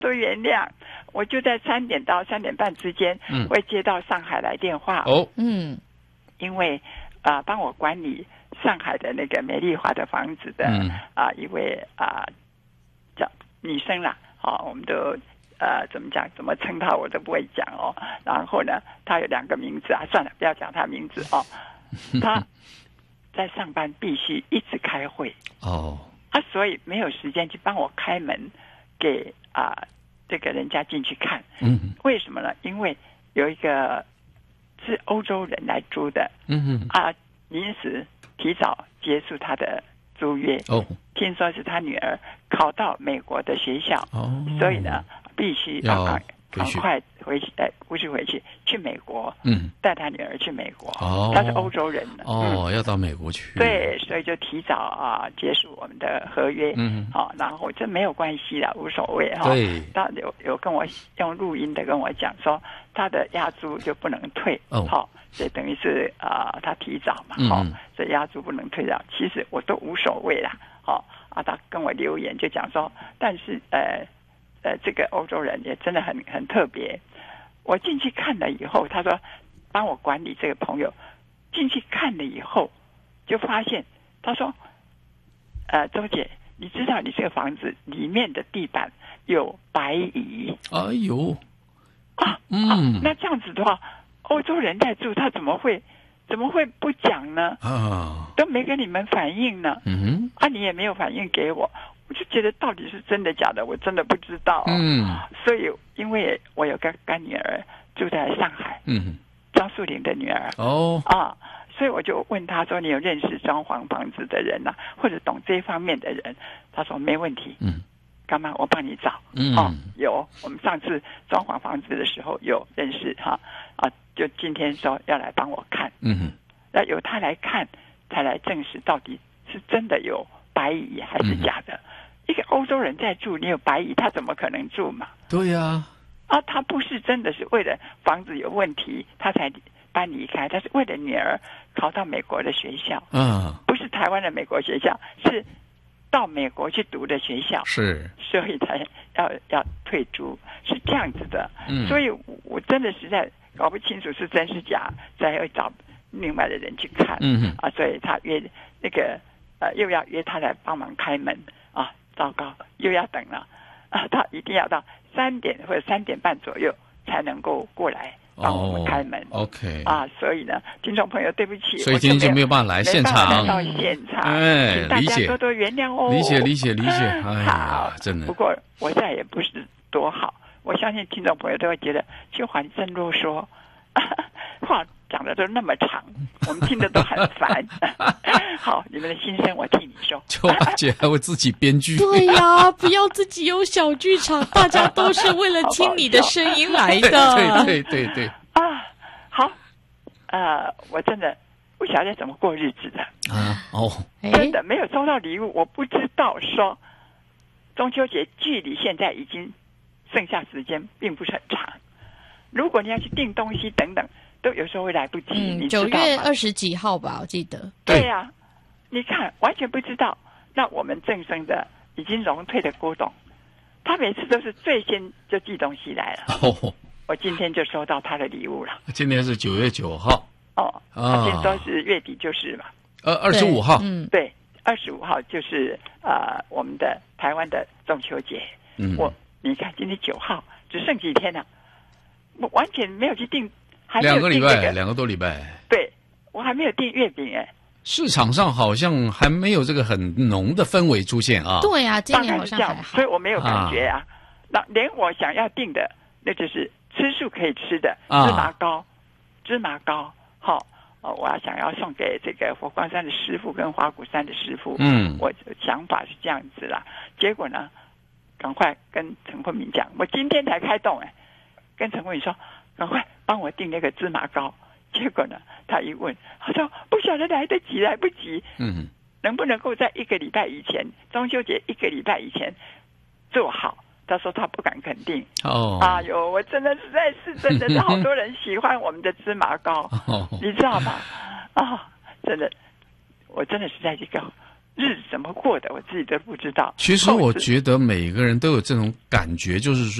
多原谅。我就在3点到3点半之间，会接到上海来电话。因为帮我管理上海的那个美丽华的房子的一位叫女生啦，我们都怎么讲怎么称她我都不会讲哦。然后呢，她有2个名字啊，算了，不要讲她名字哦。她在上班必须一直开会所以没有时间去帮我开门给这个人家进去看。为什么呢？因为有一个是欧洲人来租的，临时提早结束他的租约。听说是他女儿考到美国的学校，所以呢，必须赶快回去，不是回去，去美国，带他女儿去美国。他是欧洲人要到美国去。 对，所以就提早结束我们的合约。然后这没有关系的，无所谓对， 他有跟我用录音的跟我讲说，他的押租就不能退。所以等于是他提早嘛，所以押租不能退掉。其实我都无所谓啦。他跟我留言就讲说，但是这个欧洲人也真的很特别。我进去看了以后，他说帮我管理这个朋友进去看了以后，就发现他说，周姐，你知道你这个房子里面的地板有白蚁？ 哎呦， 那这样子的话，欧洲人在住，他怎么会不讲呢？都没跟你们反映呢。你也没有反映给我。我就觉得到底是真的假的，我真的不知道。所以因为我有个干女儿住在上海，张树玲的女儿。所以我就问他说：“你有认识装潢房子的人或者懂这方面的人？”他说：“没问题。”干嘛？我帮你找。有，我们上次装潢房子的时候有认识就今天说要来帮我看。那由他来看，才来证实到底是真的有白蚁还是假的。一个欧洲人在住，你有白蚁，他怎么可能住嘛？ 对呀。 他不是真的是为了房子有问题他才搬离开，他是为了女儿考到美国的学校。不是台湾的美国学校，是到美国去读的学校。 是， 所以才要退租，是这样子的。所以我真的实在搞不清楚是真是假，才会找另外的人去看。所以他约那个又要约他来帮忙开门糟糕，又要等了他一定要到3点或者3点半左右才能够过来帮我们开门。 OK 所以呢，听众朋友对不起， 所以今天就没有办法来现场， 来到现场，请大家多多原谅哦。 理解。哎呀，真的。 不过我再也不是多好，我相信听众朋友都会觉得秋华真啰嗦，话讲的都那么长，我们听的都很烦。好，你们的心声我替你说。 秋华姐还会自己编剧。 对呀，不要自己有小剧场，大家都是为了听你的声音来的。 对。 好，我真的不晓得怎么过日子的。真的没有收到礼物，我不知道说中秋节距离现在已经剩下时间并不是很长。如果你要去订东西等等，都有时候会来不及。你知道吗 ？9月20几号吧，我记得。 对呀，你看完全不知道。那我们正生的已经荣退的郭董，他每次都是最先就寄东西来了。我今天就收到他的礼物了。 今天是9月9号。 他今天说是月底就是嘛。 25号。 对，25号就是我们的台湾的中秋节。你看今天9号，只剩几天了。我完全没有去订，还没有订 2个多礼拜。 对，我还没有订月饼市场上好像还没有这个很浓的氛围出现啊。 对啊，今年好像还好， 所以我没有感觉那连我想要订的，那就是吃素可以吃的芝麻糕。我想要送给这个佛光山的师父跟花果山的师父。我想法是这样子啦。结果呢，赶快跟陈慧敏讲，我今天才开动跟陈慧敏说，赶快帮我订那个芝麻糕。结果呢，他一问，他说不晓得来不及。能不能够在1个礼拜以前，中秋节1个礼拜以前做好？他说他不敢肯定。我真的实在是真的是好多人喜欢我们的芝麻糕。你知道吗？真的，我真的是在这个日子怎么过的，我自己都不知道。 其实我觉得每个人都有这种感觉，就是说